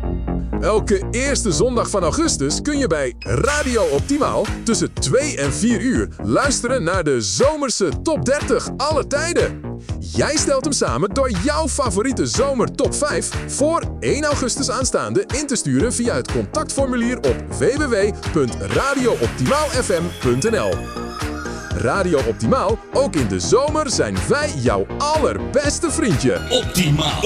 Elke eerste zondag van augustus kun je bij Radio Optimaal tussen 2 en 4 uur luisteren naar de zomerse top 30 alle tijden. Jij stelt hem samen door jouw favoriete zomer top 5 voor 1 augustus aanstaande in te sturen via het contactformulier op www.radiooptimaalfm.nl. Radio Optimaal, ook in de zomer zijn wij jouw allerbeste vriendje. Optimaal.